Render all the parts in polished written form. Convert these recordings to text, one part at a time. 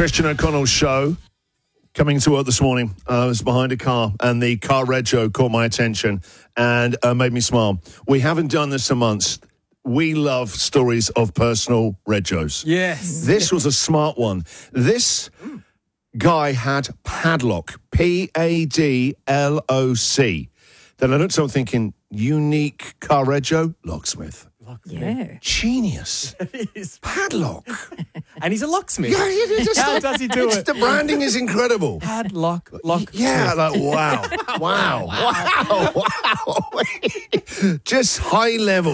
Christian O'Connell show. Coming to work this morning, I was behind a car and the car rego caught my attention and made me smile. We haven't done this in months. We love stories of personal regos. Yes. This was a smart one. This guy had Padlock, Padloc. Then I looked at him thinking, unique car rego, locksmith. Yeah. Genius. Padlock. And he's a locksmith. Yeah, How does he do it? The branding is incredible. Padlock, lock. Yeah, like, wow. Just high level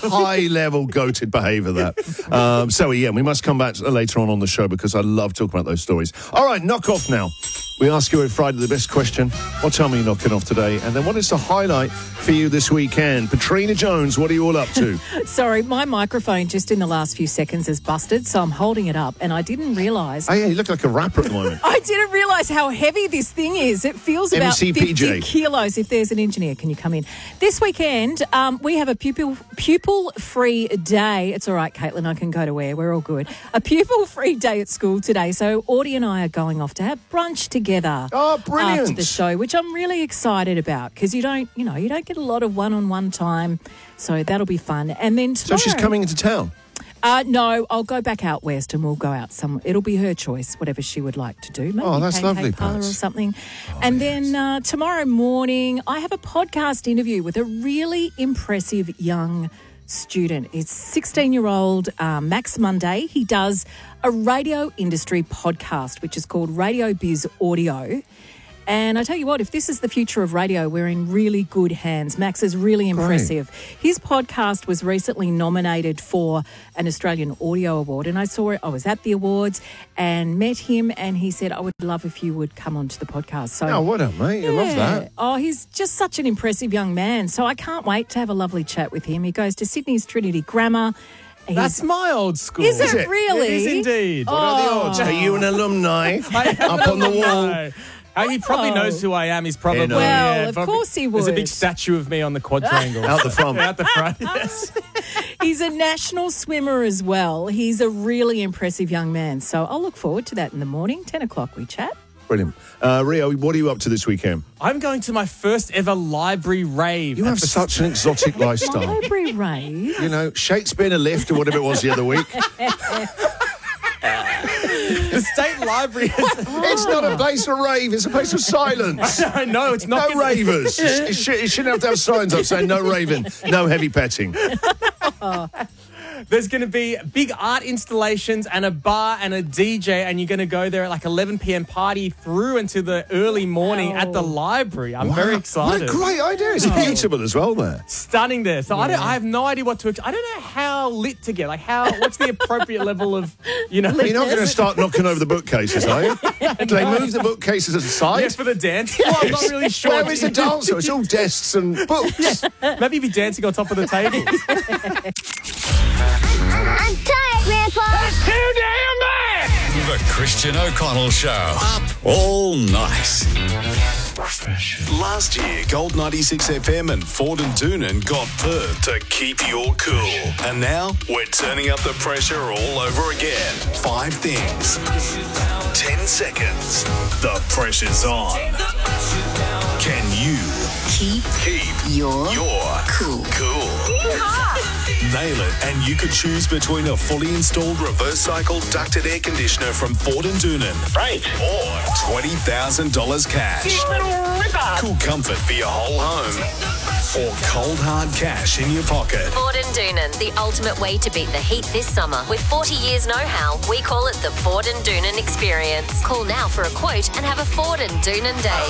goated behaviour, that. So, we must come back later on the show because I love talking about those stories. All right, knock off now. We ask you every Friday the best question. What time are you knocking off today? And then what is the highlight for you this weekend? Patrina Jones, what are you all up to? Sorry, my microphone just in the last few seconds has busted, so I'm holding it up, and I didn't realise... Oh, yeah, you look like a rapper at the moment. I didn't realise how heavy this thing is. It feels about MCPJ. 50 kilos. If there's an engineer, can you come in? This weekend, we have a pupil-free day. It's all right, Caitlin, I can go to where. We're all good. A pupil-free day at school today, so Audie and I are going off to have brunch together. Oh, brilliant. After the show, which I'm really excited about because you don't get a lot of one-on-one time, so that'll be fun. And then tomorrow, So she's coming into town? No, I'll go back out west and we'll go out somewhere. It'll be her choice, whatever she would like to do. Maybe that's lovely, parlour or Pats. something. Then tomorrow morning, I have a podcast interview with a really impressive young student. It's 16-year-old Max Monday. He does a radio industry podcast, which is called Radio Biz Audio. And I tell you what, if this is the future of radio, we're in really good hands. Max is really impressive. His podcast was recently nominated for an Australian Audio Award, and I saw it. I was at the awards and met him, and he said, I would love if you would come onto the podcast. So, Oh, what up, mate? I love that. Oh, he's just such an impressive young man. So I can't wait to have a lovely chat with him. He goes to Sydney's Trinity Grammar. That's my old school. Is it really? It is indeed. What are the odds? Are you an alumni up on the wall? No. He probably knows who I am. He's probably... Well, of course he would. There's a big statue of me on the quadrangle. Out the front. Out the front, yes. He's a national swimmer as well. He's a really impressive young man. So I'll look forward to that in the morning. 10 o'clock we chat. Brilliant. Rio, what are you up to this weekend? I'm going to my first ever library rave. You have such an exotic lifestyle. Library rave. You know, Shakespeare in a lift or whatever it was the other week. The State Library is... It's not a place of rave, it's a place of silence. No, it's not. No ravers. It shouldn't have to have signs up saying no raving, no heavy petting. There's going to be big art installations and a bar and a DJ, and you're going to go there at like 11 p.m. party through into the early morning at the library. I'm very excited. What a great idea. It's beautiful as well there. Stunning there. So I have no idea what to expect. I don't know how lit to get. Like what's the appropriate level of, You're not going to start knocking over the bookcases, are you? Do they move the bookcases aside? Yes, for the dance. Well, I'm not really sure. Where is the dancer? It's all desks and books. Maybe you'd be dancing on top of the tables. I'm tired, Grandpa. That's too damn bad. The Christian O'Connell Show. Up all night. Last year, Gold 96 FM and Ford and Doonan got Perth to keep your cool. And now, we're turning up the pressure all over again. 5 things. 10 seconds. The pressure's on. Can you keep your cool? Nail it, and you could choose between a fully installed reverse cycle ducted air conditioner from Ford and Doonan. Right. Or $20,000 cash. Cool comfort for your whole home. Or cold hard cash in your pocket. Ford and Doonan, the ultimate way to beat the heat this summer. With 40 years know-how, we call it the Ford and Doonan experience. Call now for a quote and have a Ford and Doonan day.